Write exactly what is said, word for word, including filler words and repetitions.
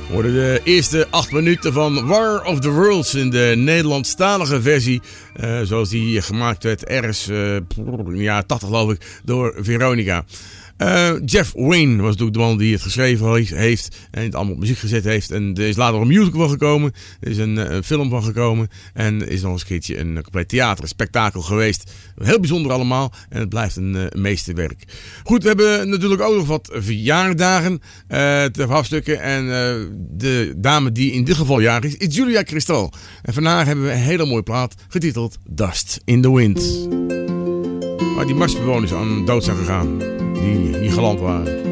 Worden de eerste acht minuten van War of the Worlds in de Nederlandstalige versie. Uh, zoals die gemaakt werd ergens uh, in de jaren tachtig geloof ik door Veronica. Uh, Jeff Wayne was natuurlijk de man die het geschreven heeft en het allemaal op muziek gezet heeft. En er is later een musical van gekomen. Er is een, een film van gekomen. En er is nog eens een keertje een compleet theater, een spektakel geweest. Heel bijzonder allemaal. En het blijft een, een meesterwerk. Goed, we hebben natuurlijk ook nog wat verjaardagen uh, te afstukken. En uh, de dame die in dit geval jarig is, is Julia Cristal. En vandaag hebben we een hele mooie plaat getiteld Dust in the Wind. Waar die Marsbewoners aan dood zijn gegaan. Die hier geland waren.